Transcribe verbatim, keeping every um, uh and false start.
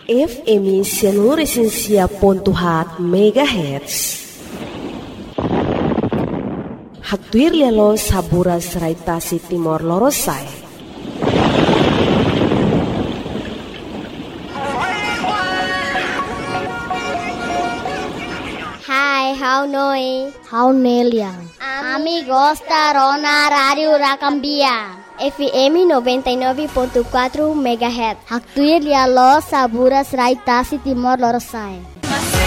F M seluruh Indonesia pontuhat megahertz. Haktuir lelo sabura seraitasi Timor Lorosai. Hai, how noi? How neliang? Amigos da Rona Radio Racambia. F M noventa e nove ponto quatro megahertz. Haktuir lelo sabura seraitasi Timor Lorosai.